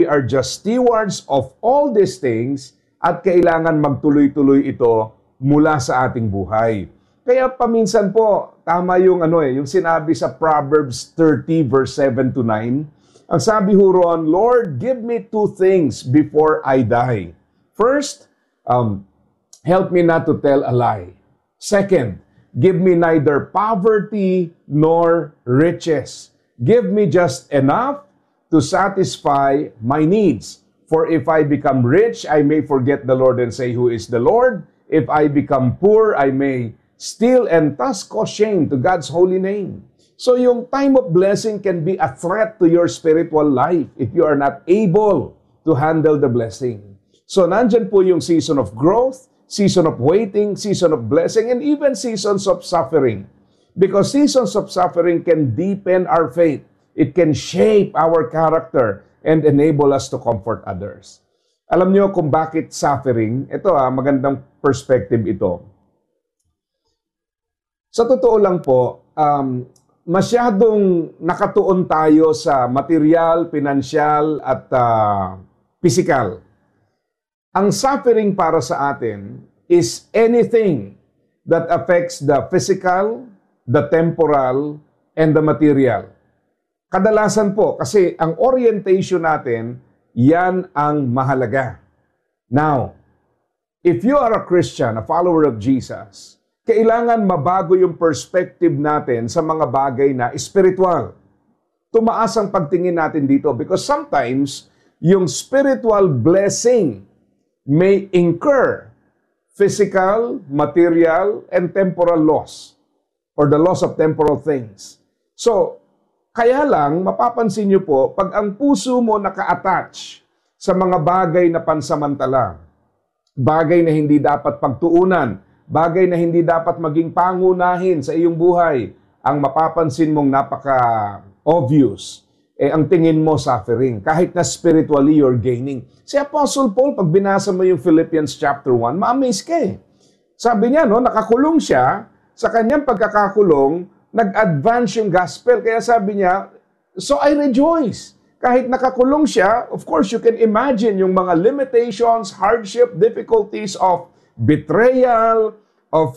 we are just stewards of all these things at kailangan magtuloy-tuloy ito mula sa ating buhay. Kaya paminsan po, tama yung yung sinabi sa Proverbs 30 verse 7 to 9. Ang sabi ho ron, Lord, give me two things before I die. First, help me not to tell a lie. Second, give me neither poverty nor riches. Give me just enough to satisfy my needs. For if I become rich, I may forget the Lord and say, who is the Lord? If I become poor, I may steal and thus cause shame to God's holy name. So yung time of blessing can be a threat to your spiritual life if you are not able to handle the blessing. So nandyan po yung season of growth, season of waiting, season of blessing, and even seasons of suffering. Because seasons of suffering can deepen our faith. It can shape our character and enable us to comfort others. Alam niyo kung bakit suffering? Ito magandang perspective ito. Sa totoo lang po, masyadong nakatuon tayo sa material, pinansyal, at physical. Ang suffering para sa atin is anything that affects the physical, the temporal, and the material. Kadalasan po, kasi ang orientation natin, yan ang mahalaga. Now, if you are a Christian, a follower of Jesus, kailangan mabago yung perspective natin sa mga bagay na spiritual. Tumaas ang pagtingin natin dito because sometimes, yung spiritual blessing may incur physical, material, and temporal loss or the loss of temporal things. So, kaya lang, mapapansin niyo po, pag ang puso mo naka-attach sa mga bagay na pansamantala, bagay na hindi dapat pagtuunan, bagay na hindi dapat maging pangunahin sa iyong buhay, ang mapapansin mong napaka-obvious, ang tingin mo suffering. Kahit na spiritually you're gaining. Si Apostle Paul, pag binasa mo yung Philippians chapter 1, ma-amaze ka eh. Sabi niya, nakakulong siya, sa kanyang pagkakakulong, nag-advance yung gospel. Kaya sabi niya, so I rejoice. Kahit nakakulong siya, of course, you can imagine yung mga limitations, hardship, difficulties of betrayal, of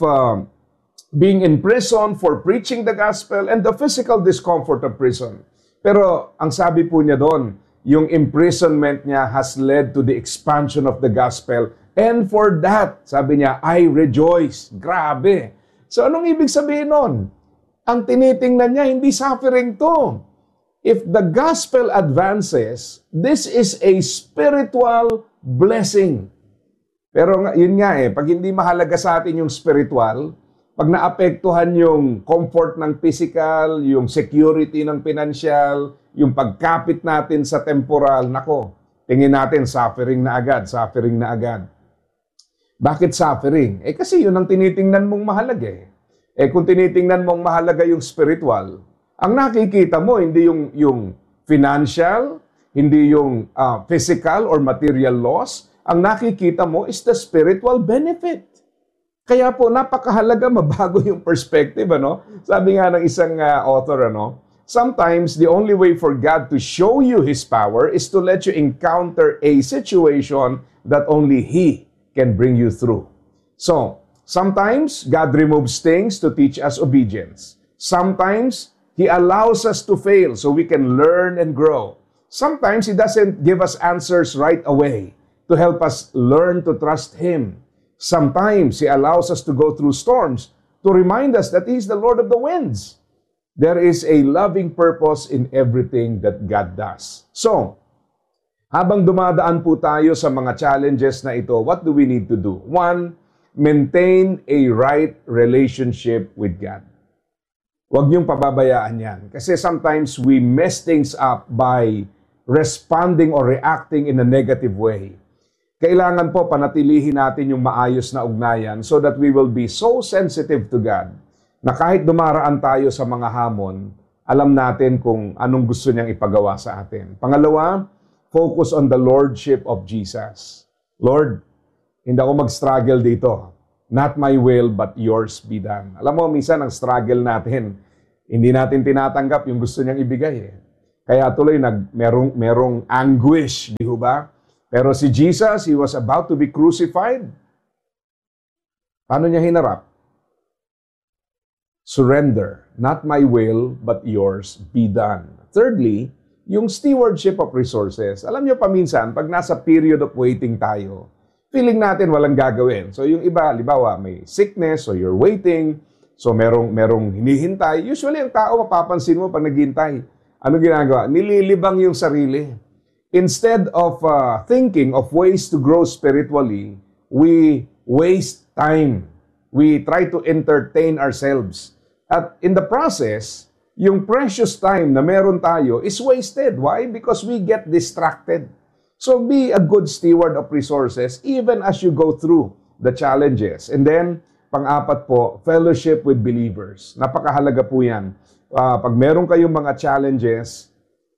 being in prison for preaching the gospel, and the physical discomfort of prison. Pero ang sabi po niya doon, yung imprisonment niya has led to the expansion of the gospel. And for that, sabi niya, I rejoice. Grabe. So anong ibig sabihin nun? Ang tinitingnan niya, hindi suffering to. If the gospel advances, this is a spiritual blessing. Pero yun nga pag hindi mahalaga sa atin yung spiritual, pag naapektuhan yung comfort ng physical, yung security ng financial, yung pagkapit natin sa temporal, nako, tingin natin suffering na agad, suffering na agad. Bakit suffering? Kasi yun ang tinitingnan mong mahalaga kung tinitingnan mong mahalaga yung spiritual, ang nakikita mo hindi yung financial, hindi yung physical or material loss, ang nakikita mo is the spiritual benefit. Kaya po napakahalaga mabago yung perspective, Sabi nga ng isang author, sometimes the only way for God to show you His power is to let you encounter a situation that only He can bring you through. So, sometimes, God removes things to teach us obedience. Sometimes, He allows us to fail so we can learn and grow. Sometimes, He doesn't give us answers right away to help us learn to trust Him. Sometimes, He allows us to go through storms to remind us that He is the Lord of the winds. There is a loving purpose in everything that God does. So, habang dumadaan po tayo sa mga challenges na ito, what do we need to do? One, maintain a right relationship with God. Huwag niyong pababayaan yan. Kasi sometimes we mess things up by responding or reacting in a negative way. Kailangan po panatilihin natin yung maayos na ugnayan so that we will be so sensitive to God na kahit dumaraan tayo sa mga hamon, alam natin kung anong gusto niyang ipagawa sa atin. Pangalawa, focus on the Lordship of Jesus. Lord, hindi ako mag-struggle dito. Not my will, but yours be done. Alam mo, minsan ang struggle natin, hindi natin tinatanggap yung gusto niyang ibigay. Kaya tuloy merong anguish, di ba? Pero si Jesus, He was about to be crucified. Paano niya hinarap? Surrender. Not my will, but yours be done. Thirdly, yung stewardship of resources. Alam niyo paminsan, pag nasa period of waiting tayo, feeling natin walang gagawin. So yung iba, halimbawa, may sickness, so you're waiting, so merong hinihintay. Usually, ang tao, mapapansin mo pag naghihintay. Ano ginagawa? Nililibang yung sarili. Instead of thinking of ways to grow spiritually, we waste time. We try to entertain ourselves. At in the process, yung precious time na meron tayo is wasted. Why? Because we get distracted. So be a good steward of resources even as you go through the challenges. And then, pang-apat po, fellowship with believers. Napakahalaga po yan. Pag meron kayong mga challenges,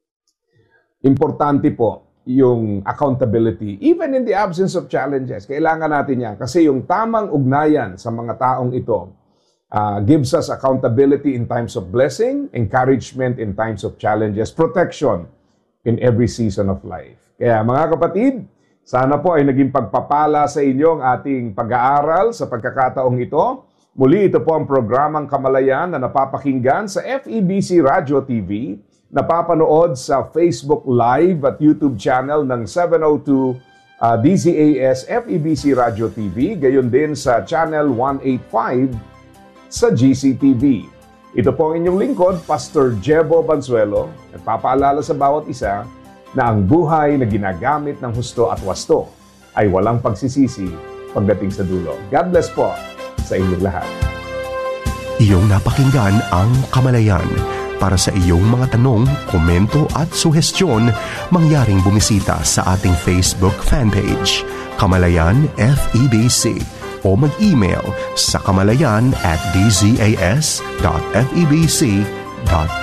importante po yung accountability. Even in the absence of challenges, kailangan natin yan. Kasi yung tamang ugnayan sa mga taong ito gives us accountability in times of blessing, encouragement in times of challenges, protection in every season of life. Kaya mga kapatid, sana po ay naging pagpapala sa inyo ang ating pag-aaral sa pagkakataong ito. Muli, ito po ang programang Kamalayan na napapakinggan sa FEBC Radio TV, napapanood sa Facebook Live at YouTube channel ng 702 DZAS FEBC Radio TV, gayon din sa channel 185 sa GCTV. Ito po ang inyong lingkod, Pastor Jebo Banzuelo, nagpapaalala sa bawat isa na ang buhay na ginagamit ng husto at wasto ay walang pagsisisi pagdating sa dulo. God bless po sa inyong lahat. Iyong napakinggan ang Kamalayan. Para sa iyong mga tanong, komento at suhestyon, mangyaring bumisita sa ating Facebook fanpage, Kamalayan FEBC, o mag-email sa kamalayan@dzas.febc.ph.